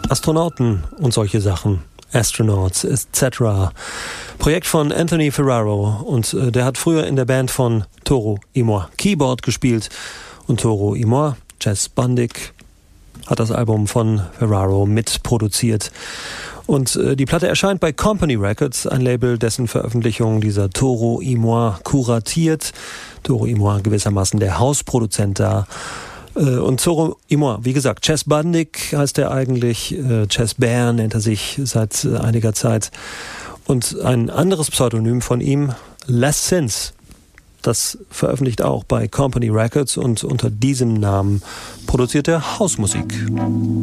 Astronauten und solche Sachen. Astronauts etc. Projekt von Anthony Ferraro und der hat früher in der Band von Toro y Moi Keyboard gespielt und Toro y Moi, Chess Bandig, hat das Album von Ferraro mitproduziert. Und die Platte erscheint bei Company Records, ein Label, dessen Veröffentlichung dieser Toro y Moi kuratiert. Toro y Moi gewissermaßen der Hausproduzent da. Und Toro y Moi, wie gesagt, Chess Bandig heißt er eigentlich, Chess Bear nennt er sich seit einiger Zeit. Und ein anderes Pseudonym von ihm, Les Sins, das veröffentlicht auch bei Company Records und unter diesem Namen produziert er Hausmusik.